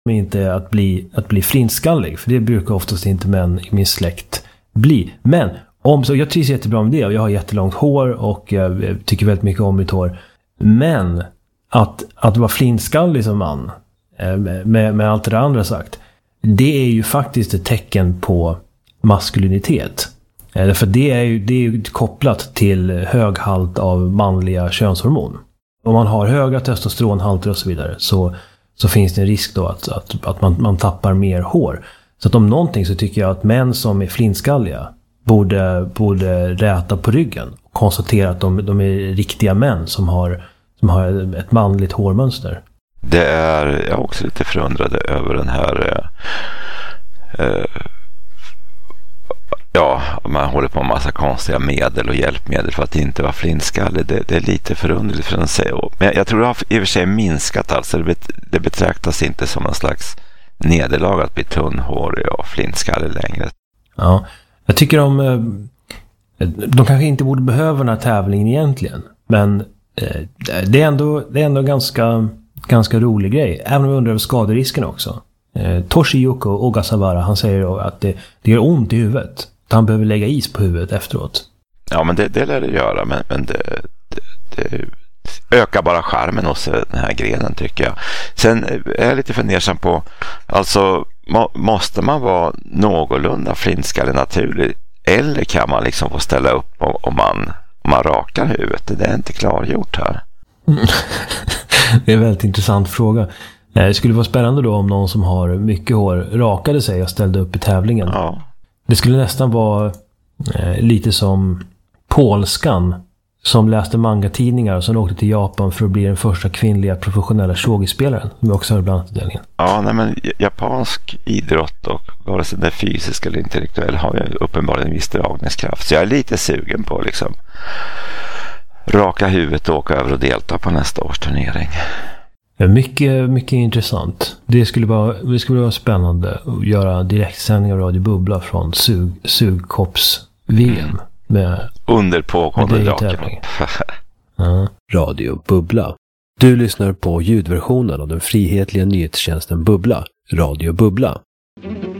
Men inte att bli flintskallig, för det brukar oftast inte män i min släkt bli. Men så jag trivs jättebra med det, och jag har jättelångt hår och jag tycker väldigt mycket om mitt hår. Men att vara flintskallig som man, med allt det andra sagt, det är ju faktiskt ett tecken på maskulinitet. Därför det är ju kopplat till hög halt av manliga könshormon. Om man har höga testosteronhalter och så vidare, så finns det en risk då att man tappar mer hår. Så att om någonting så tycker jag att män som är flintskalliga borde räta på ryggen och konstatera att de är riktiga män som har ett manligt hårmönster. Jag är också lite förundrad över den här man håller på med massa konstiga medel och hjälpmedel för att inte vara flintskallig. Det är lite förunderligt för att säga. Men jag tror det har i och för sig minskat. Alltså det betraktas inte som en slags nederlag att bli tunnhårig och flintskallig längre. Ja, jag tycker de kanske inte borde behöva den här tävlingen egentligen. Men det är ändå ganska rolig grej. Även om jag undrar över skaderisken också. Toshiyuki Ogasawara, han säger att det gör ont i huvudet. Han behöver lägga is på huvudet efteråt. Ja, men det lär det göra. Men det ökar bara charmen hos den här grenen, tycker jag. Sen är jag lite fundersam på, alltså måste man vara någorlunda flintskallig naturligt, eller kan man liksom få ställa upp om man rakar huvudet? Det är inte klargjort här. Det är en väldigt intressant fråga. Det skulle vara spännande då om någon som har mycket hår rakade sig och ställde upp i tävlingen. Ja. Det skulle nästan vara lite som polskan som läste manga-tidningar och som åkte till Japan för att bli den första kvinnliga professionella shogi-spelaren. Som vi också har bland annat i delningen. Ja, nej, men japansk idrott, och vare sig det är fysisk eller intellektuell, har jag uppenbarligen en viss dragningskraft. Så jag är lite sugen på liksom raka huvudet och åka över och delta på nästa års turnering. Mycket, mycket intressant. Det skulle vara spännande att göra direktsändning av Radio Bubbla från sugkopps-VM. Under pågående dagen. Ja. Radio Bubbla. Du lyssnar på ljudversionen av den frihetliga nyhetstjänsten Bubbla. Radio Bubbla.